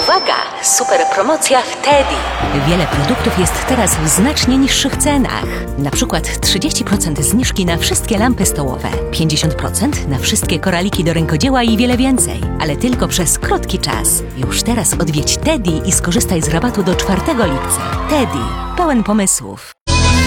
Uwaga! Super promocja w Teddy. Wiele produktów jest teraz w znacznie niższych cenach. Na przykład 30% zniżki na wszystkie lampy stołowe, 50% na wszystkie koraliki do rękodzieła i wiele więcej. Ale tylko przez krótki czas. Już teraz odwiedź Teddy i skorzystaj z rabatu do 4 lipca. Teddy. Pełen pomysłów.